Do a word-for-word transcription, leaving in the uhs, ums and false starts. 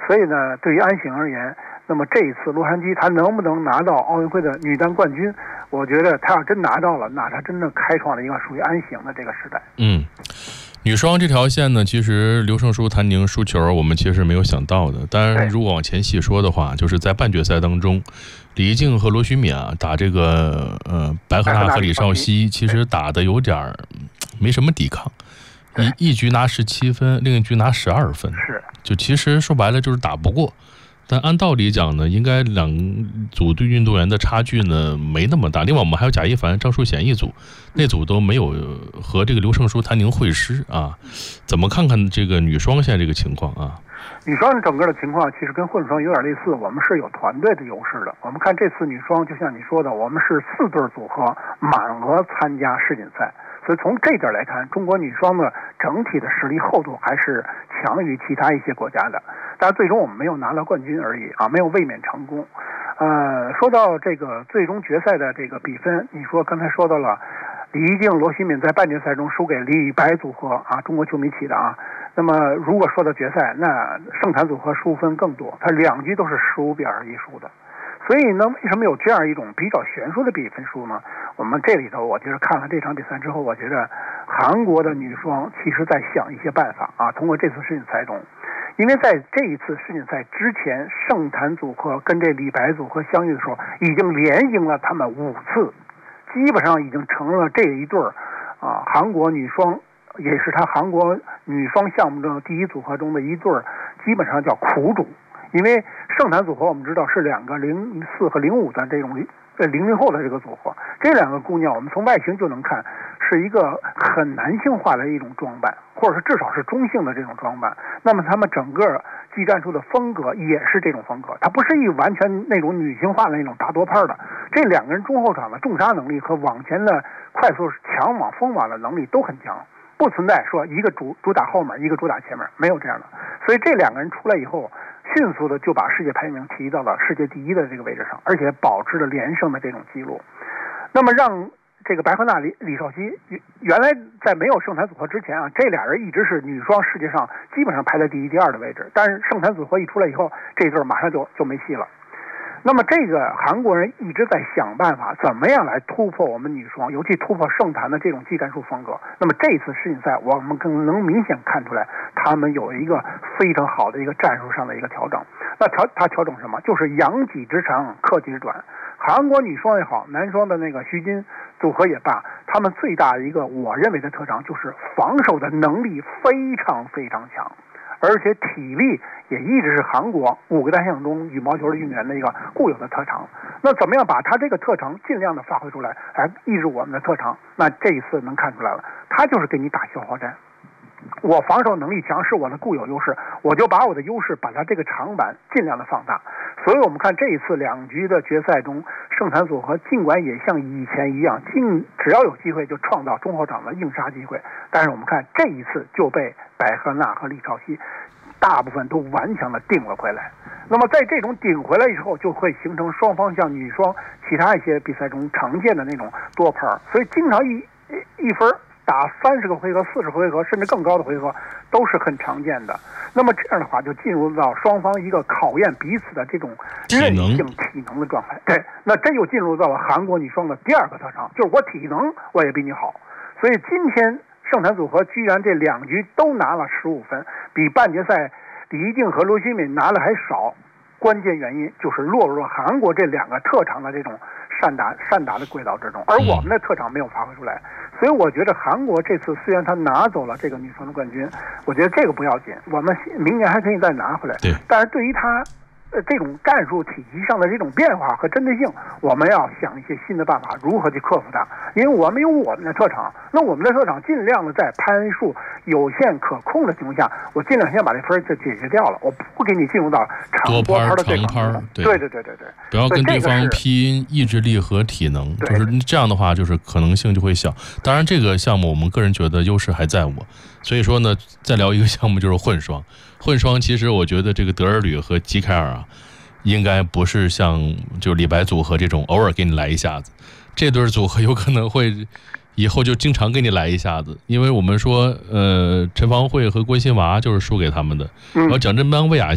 所以呢，对于安行而言，那么这一次洛杉矶他能不能拿到奥运会的女单冠军？我觉得他要真拿到了，那他真正开创了一个属于安行的这个时代。 嗯。女双这条线呢，其实刘胜书、谭宁输球，我们其实没有想到的。当然，如果往前细说的话，就是在半决赛当中，李怡静和罗徐敏啊打这个呃白鹤娜和李绍希，其实打的有点没什么抵抗，一一局拿十七分，另一局拿十二分， 是就其实说白了就是打不过。但按道理讲呢，应该两组对运动员的差距呢没那么大。另外，我们还有贾一凡、张淑娴一组，那组都没有和这个刘胜书、谭宁会师啊。怎么看看这个女双现在这个情况啊？ 女双整个的情况其实跟混双有点类似，我们是有团队的优势的。我们看这次女双，就像你说的，我们是四对组合满额参加世锦赛。所以从这点来看，中国女双的整体的实力厚度还是强于其他一些国家的，但是最终我们没有拿到冠军而已啊，没有卫冕成功。呃，说到这个最终决赛的这个比分，你说刚才说到了李怡静、罗徐敏在半决赛中输给李白组合啊，中国球迷起的啊。那么如果说到决赛，那盛谭组合输分更多，他两局都是十五比二十一输的。所以呢，为什么有这样一种比较悬殊的比分数呢？我们这里头，我觉得看了这场比赛之后，我觉得韩国的女双其实在想一些办法啊。通过这次世锦赛中，因为在这一次世锦赛之前，盛谭组合跟这李白组合相遇的时候，已经连赢了他们五次，基本上已经成了这一对儿啊韩国女双，也是他韩国女双项目中第一组合中的一对儿，基本上叫苦主。因为盛谭组合我们知道是两个零四和零五的这种呃零零后的这个组合，这两个姑娘我们从外形就能看是一个很男性化的一种装扮，或者是至少是中性的这种装扮。那么她们整个技战术的风格也是这种风格，它不是一完全那种女性化的那种大多拍的。这两个人中后场的重杀能力和往前的快速抢网封网的能力都很强，不存在说一个主主打后面一个主打前面，没有这样的。所以这两个人出来以后，迅速的就把世界排名提到了世界第一的这个位置上，而且保持着连胜的这种记录。那么让这个白鹤娜、李李绍希，原来在没有盛谭组合之前啊，这俩人一直是女双世界上基本上排在第一、第二的位置。但是盛谭组合一出来以后，这对马上就就没戏了。那么这个韩国人一直在想办法，怎么样来突破我们女双，尤其突破盛谭的这种技战术风格。那么这一次世锦赛，我们更能明显看出来，他们有一个非常好的一个战术上的一个调整。那调他调整什么？就是扬己之长，克己之短。韩国女双也好，男双的那个徐金组合也罢，他们最大的一个我认为的特长就是防守的能力非常非常强。而且体力也一直是韩国五个单项中羽毛球的运动员的一个固有的特长。那怎么样把他这个特长尽量的发挥出来，来抑制我们的特长？那这一次能看出来了，他就是给你打消耗战。我防守能力强是我的固有优势，我就把我的优势把它这个长板尽量的放大。所以我们看这一次两局的决赛中，盛谭组合尽管也像以前一样，尽只要有机会就创造中后场的硬杀机会，但是我们看这一次就被白鹤娜和李绍希大部分都顽强的顶了回来。那么在这种顶回来以后，就会形成双方像女双其他一些比赛中常见的那种多拍，所以经常一一分打三十个回合、四十回合，甚至更高的回合都是很常见的。那么这样的话，就进入到双方一个考验彼此的这种韧性、体能的状态。对，那这又进入到了韩国女双的第二个特长，就是我体能我也比你好。所以今天盛谭组合居然这两局都拿了十五分，比半决赛李怡静和罗徐敏拿的还少。关键原因就是落入了韩国这两个特长的这种善打善打的轨道之中，而我们的特长没有发挥出来。所以我觉得韩国这次虽然他拿走了这个女双的冠军，我觉得这个不要紧，我们明年还可以再拿回来。 对， 但是对于他呃这种战术体系上的这种变化和针对性，我们要想一些新的办法，如何去克服它。因为我们有我们的特长，那我们的特长尽量的在拍数有限可控的情况下，我尽量先把这分就解决掉了，我不给你进入到长波拍的对抗。对对对对对对， 不要跟对方拼意志力和体能，就是这样的话，就是可能性就会小。当然，这个项目我们个人觉得优势还在我，所以说呢，再聊一个项目就是混双。混双其实我觉得这个德尔吕和基凯尔啊，应该不是像就李白组合这种偶尔给你来一下子，这对组合有可能会以后就经常给你来一下子。因为我们说呃陈芳慧和关心娃就是输给他们的，然后蒋振邦、魏雅